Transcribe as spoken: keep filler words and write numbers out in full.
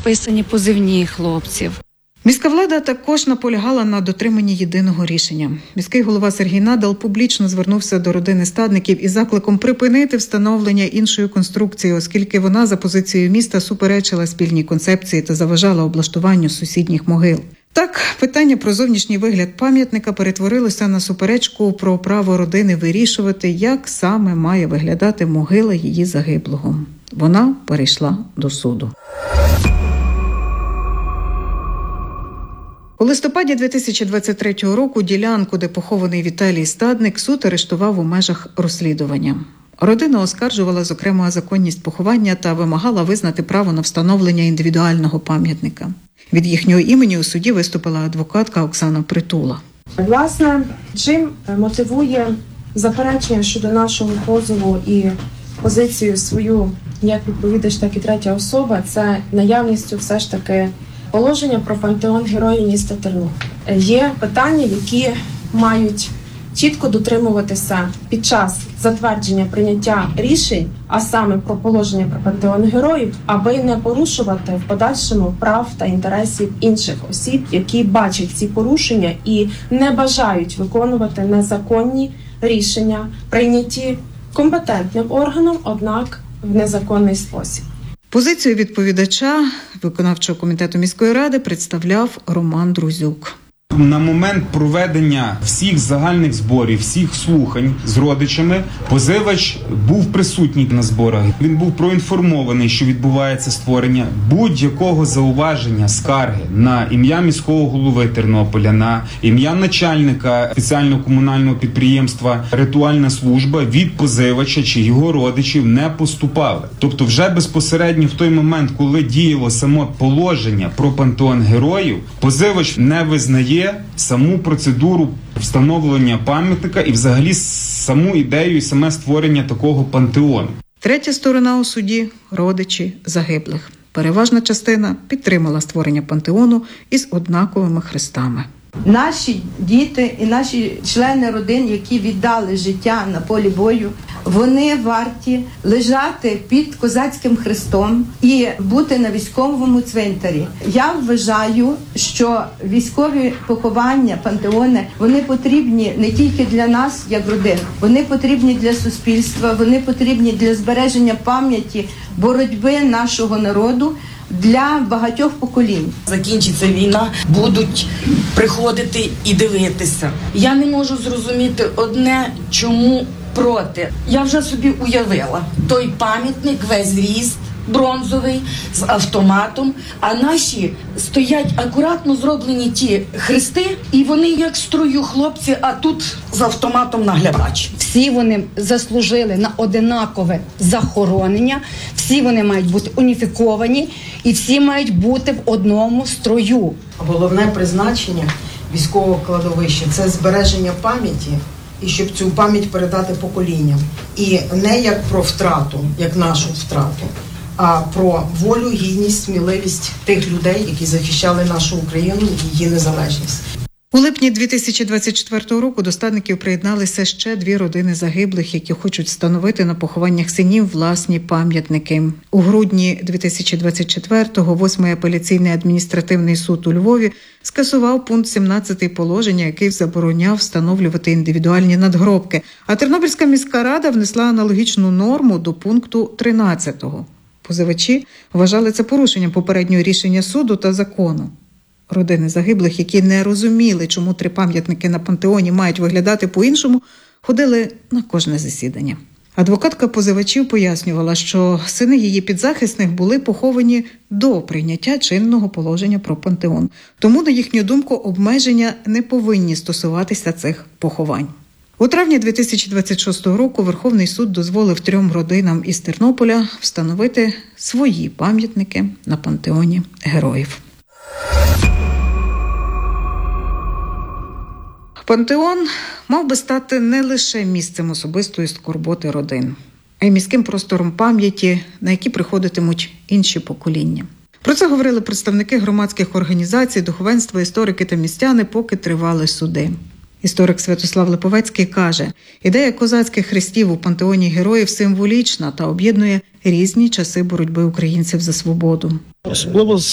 записані позивні хлопців. Міська влада також наполягала на дотриманні єдиного рішення. Міський голова Сергій Надал публічно звернувся до родини стадників із закликом припинити встановлення іншої конструкції, оскільки вона за позицією міста суперечила спільній концепції та заважала облаштуванню сусідніх могил. Так, питання про зовнішній вигляд пам'ятника перетворилося на суперечку про право родини вирішувати, як саме має виглядати могила її загиблого. Вона перейшла до суду. У листопаді дві тисячі двадцять третього року ділянку, де похований Віталій Стадник, суд арештував у межах розслідування. Родина оскаржувала, зокрема, законність поховання та вимагала визнати право на встановлення індивідуального пам'ятника. Від їхнього імені у суді виступила адвокатка Оксана Притула. Власне, чим мотивує заперечення щодо нашого позову і позицію свою як відповідач, так і третя особа, це наявністю все ж таки положення про пантеон героїв міста Тернопіль. Є питання, які мають чітко дотримуватися під час затвердження прийняття рішень, а саме про положення про пантеон героїв, аби не порушувати в подальшому прав та інтересів інших осіб, які бачать ці порушення і не бажають виконувати незаконні рішення, прийняті компетентним органом, однак в незаконний спосіб. Позицію відповідача виконавчого комітету міської ради представляв Роман Друзюк. На момент проведення всіх загальних зборів, всіх слухань з родичами, позивач був присутній на зборах. Він був проінформований, що відбувається створення будь-якого зауваження, скарги на ім'я міського голови Тернополя, на ім'я начальника спеціального комунального підприємства «Ритуальна служба» від позивача чи його родичів не поступали. Тобто вже безпосередньо в той момент, коли діяло само положення про пантеон героїв, позивач не визнає саму процедуру встановлення пам'ятника і взагалі саму ідею і саме створення такого пантеону. Третя сторона у суді – родичі загиблих. Переважна частина підтримала створення пантеону із однаковими хрестами. Наші діти і наші члени родин, які віддали життя на полі бою, вони варті лежати під козацьким хрестом і бути на військовому цвинтарі. Я вважаю, що військові поховання, пантеони, вони потрібні не тільки для нас, як родин, вони потрібні для суспільства, вони потрібні для збереження пам'яті боротьби нашого народу, для багатьох поколінь. Закінчиться війна, будуть приходити і дивитися. Я не можу зрозуміти одне, чому проти. Я вже собі уявила. Той пам'ятник, весь ріст, бронзовий, з автоматом, а наші стоять акуратно зроблені ті хрести, і вони як в строю хлопці, а тут з автоматом наглядач. Всі вони заслужили на одинакове захоронення, всі вони мають бути уніфіковані і всі мають бути в одному строю. Головне призначення військового кладовища – це збереження пам'яті, і щоб цю пам'ять передати поколінням. І не як про втрату, як нашу втрату, а про волю, гідність, сміливість тих людей, які захищали нашу Україну і її незалежність. У липні дві тисячі двадцять четвертого року до стадників приєдналися ще дві родини загиблих, які хочуть встановити на похованнях синів власні пам'ятники. У грудні дві тисячі двадцять четвертого восьмий апеляційний адміністративний суд у Львові скасував пункт сімнадцятий положення, який забороняв встановлювати індивідуальні надгробки, а Тернопільська міська рада внесла аналогічну норму до пункту тринадцятого. Позивачі вважали це порушенням попереднього рішення суду та закону. Родини загиблих, які не розуміли, чому три пам'ятники на пантеоні мають виглядати по-іншому, ходили на кожне засідання. Адвокатка позивачів пояснювала, що сини її підзахисних були поховані до прийняття чинного положення про пантеон. Тому, на їхню думку, обмеження не повинні стосуватися цих поховань. У травні дві тисячі двадцять шостого року Верховний суд дозволив трьом родинам із Тернополя встановити свої пам'ятники на пантеоні героїв. Пантеон мав би стати не лише місцем особистої скорботи родин, а й міським простором пам'яті, на які приходитимуть інші покоління. Про це говорили представники громадських організацій, духовенства, історики та містяни, поки тривали суди. Історик Святослав Липовецький каже, ідея козацьких хрестів у пантеоні героїв символічна та об'єднує різні часи боротьби українців за свободу. Особливо